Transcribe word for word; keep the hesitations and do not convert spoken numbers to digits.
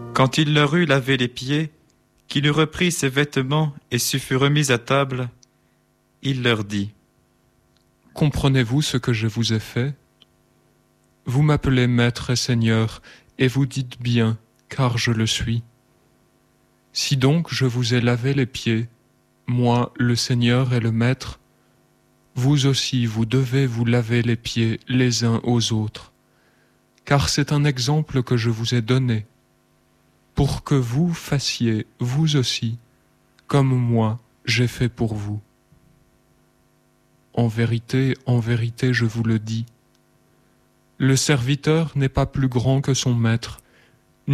Quand il leur eut lavé les pieds, qu'il eut repris ses vêtements et se fut remis à table, il leur dit : Comprenez-vous ce que je vous ai fait ? Vous m'appelez Maître et Seigneur, et vous dites bien, car je le suis. Si donc je vous ai lavé les pieds, moi, le Seigneur et le Maître, vous aussi vous devez vous laver les pieds les uns aux autres, car c'est un exemple que je vous ai donné, pour que vous fassiez, vous aussi, comme moi j'ai fait pour vous. En vérité, en vérité, je vous le dis, le serviteur n'est pas plus grand que son maître,